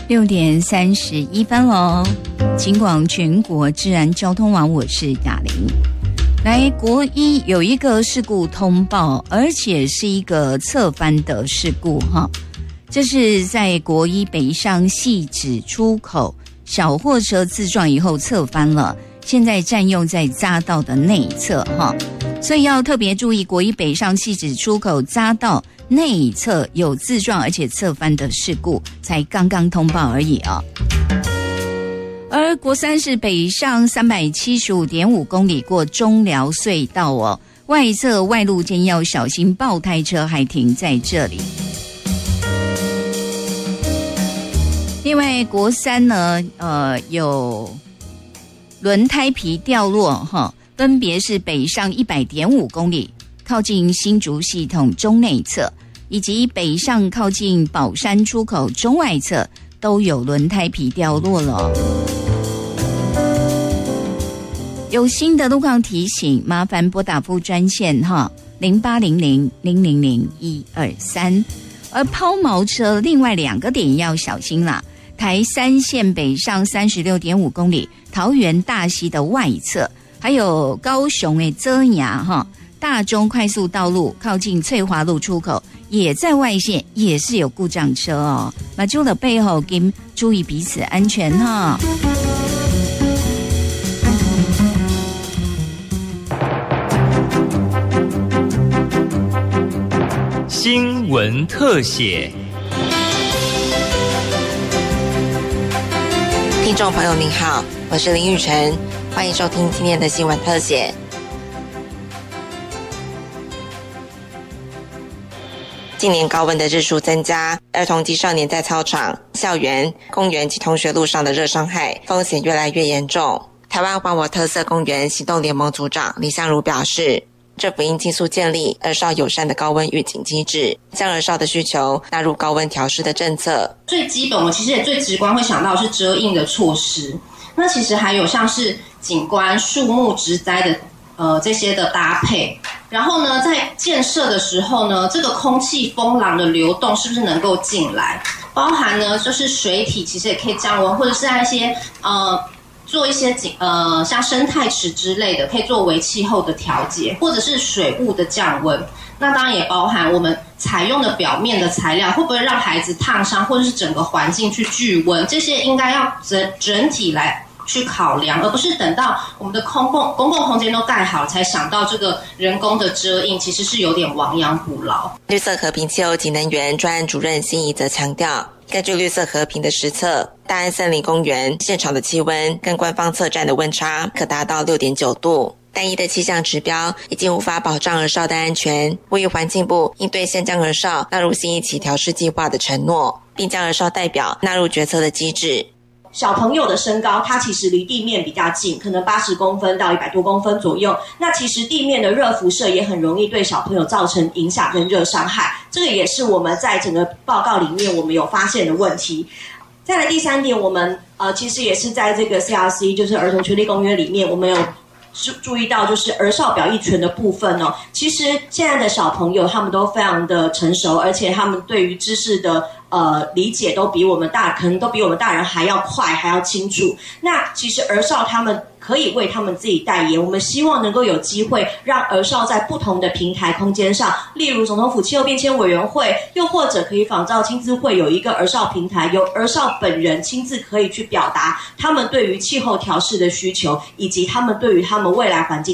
6点31分喽。警广全国治安交通网，我是雅玲。来，国一有一个事故通报，而且是一个侧翻的事故哈。这是在国一北上汐止出口，小货车自撞以后侧翻了，现在占用在匝道的内侧哈，所以要特别注意国一北上汐止出口匝道内侧有自撞而且侧翻的事故，才刚刚通报而已啊。而国三是北上375.5公里过中寮隧道哦，外侧外路间要小心爆胎车还停在这里。另外国三呢，有轮胎皮掉落哈，分别是北上100.5公里，靠近新竹系统中内侧，以及北上靠近宝山出口中外侧都有轮胎皮掉落了。有新的路况提醒，麻烦拨打副专线哈0800000123。而抛锚车另外2个点要小心啦。台3线北上36.5公里，桃园大溪的外侧，还有高雄的遮牙哈，大中快速道路靠近翠华路出口也在外线，也是有故障车哦。马就的背后跟注意彼此安全哈。 新闻特写。 听众朋友您好，我是林玉晨，欢迎收听今天的新闻特写。近年高温的日数增加，儿童及少年在操场、校园、公园及同学路上的热伤害风险越来越严重。台湾还我特色公园行动联盟组长李相如表示，政府应尽速建立儿少友善的高温预警机制，将儿少的需求纳入高温调试的政策。 最基本，我们其实也最直观会想到的是遮阴的措施。那其实还有像是景观、树木、植栽的这些的搭配。然后呢，在建设的时候呢，这个空气风廊的流动是不是能够进来？包含呢，就是水体其实也可以降温，或者是在一些做一些像生态池之类的，可以作为气候的调节，或者是水雾的降温。那当然也包含我们采用的表面的材料会不会让孩子烫伤，或者是整个环境去聚温，这些应该要整体来去考量，而不是等到我们的公共空间都盖好才想到这个人工的遮阴，其实是有点亡羊补牢。 绿色和平气候及能源专案主任辛怡则强调，根据绿色和平的实测，大安森林公园现场的气温跟官方测站的温差可达到 6.9 度。单一的气象指标已经无法保障儿少的安全，呼吁环境部应兑现将儿少纳入新一期调试计划的承诺，并将儿少代表纳入决策的机制。 小朋友的身高，它其实离地面比较近，可能80公分到100多公分左右。那其实地面的热辐射也很容易对小朋友造成影响跟热伤害，这个也是我们在整个报告里面我们有发现的问题。再来第3点，我们其实也是在这个 CRC 就是儿童权利公约里面，我们有注意到就是儿少表意权的部分哦。其实现在的小朋友他们都非常的成熟，而且他们对于知识的理解都比我们可能都比我们大人还要快，还要清楚。那其实儿少他们可以为他们自己代言，我们希望能够有机会让儿少在不同的平台空间上，例如总统府气候变迁委员会，又或者可以仿照亲自会有一个儿少平台，由儿少本人亲自可以去表达他们对于气候调试的需求，以及他们对于他们未来环境